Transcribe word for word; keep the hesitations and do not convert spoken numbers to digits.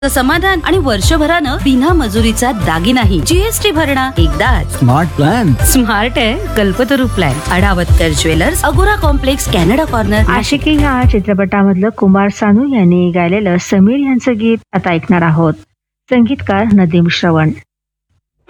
समाधान आणि वर्षभरानं बिना मजुरीचा दागिनाही. जीएसटी भरणा एकदाच. Smart plan. स्मार्ट आहे कल्पतरू प्लॅन. अडावतकर ज्वेलर्स, अगोरा कॉम्प्लेक्स, कॅनडा कॉर्नर. आशिकी ह्या चित्रपटामधलं कुमार सानू यांनी गायलेलं समीर यांचं गीत आता ऐकणार आहोत. संगीतकार नदीम श्रवण.